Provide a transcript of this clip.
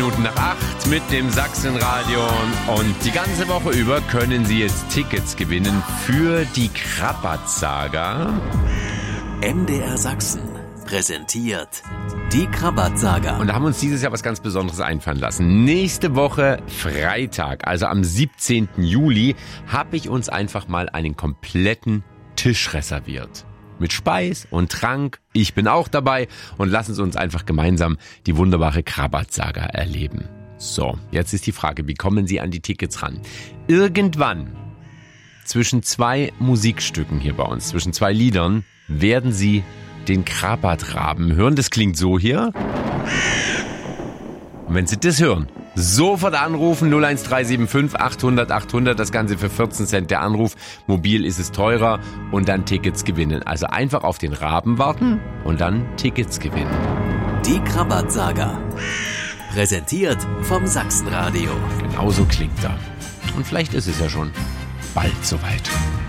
Minuten nach 8 mit dem Sachsenradio. Und die ganze Woche über können Sie jetzt Tickets gewinnen für die Krabat-Saga. MDR Sachsen präsentiert die Krabat-Saga. Und da haben wir uns dieses Jahr was ganz Besonderes einfallen lassen. Nächste Woche Freitag, also am 17. Juli, habe ich uns einfach mal einen kompletten Tisch reserviert. Mit Speis und Trank. Ich bin auch dabei und lassen Sie uns einfach gemeinsam die wunderbare Krabat-Saga erleben. So, jetzt ist die Frage, wie kommen Sie an die Tickets ran? Irgendwann zwischen 2 Musikstücken hier bei uns, zwischen 2 Liedern, werden Sie den Krabat-Raben hören. Das klingt so hier. Und wenn Sie das hören, sofort anrufen, 01375 800 800, das Ganze für 14 Cent der Anruf. Mobil ist es teurer und dann Tickets gewinnen. Also einfach auf den Raben warten und dann Tickets gewinnen. Die Krabat-Saga. Präsentiert vom Sachsenradio. Genauso klingt er. Und vielleicht ist es ja schon bald soweit.